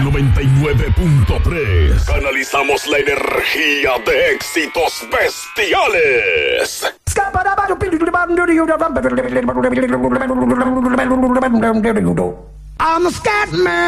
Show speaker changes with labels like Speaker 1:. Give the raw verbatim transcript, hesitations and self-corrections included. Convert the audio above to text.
Speaker 1: noventa y nueve punto tres. Canalizamos la energía de éxitos bestiales.
Speaker 2: I'm a scat man.